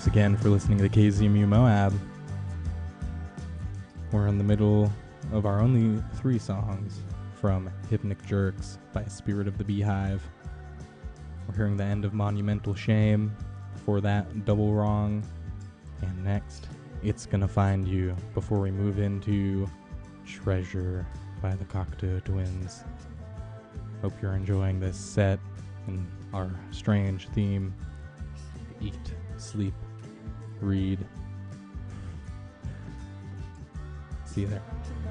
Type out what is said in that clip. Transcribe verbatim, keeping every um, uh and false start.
Thanks again for listening to K Z M U Moab. We're in the middle of our only three songs from Hypnic Jerks by Spirit of the Beehive. We're hearing the end of Monumental Shame, before that Double Wrong, and next It's Gonna Find You, before we move into Treasure by the Cocteau Twins. Hope you're enjoying this set and our strange theme: eat, sleep, read. See you there.